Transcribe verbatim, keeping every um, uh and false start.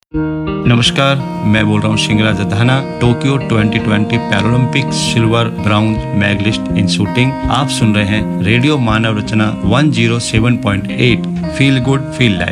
नमस्कार, मैं बोल रहा हूँ सिंगराज धाना। Tokyo twenty twenty Paralympic silver brown medallist इन शूटिंग। आप सुन रहे हैं रेडियो मानव रचना one zero seven point eight feel good feel life.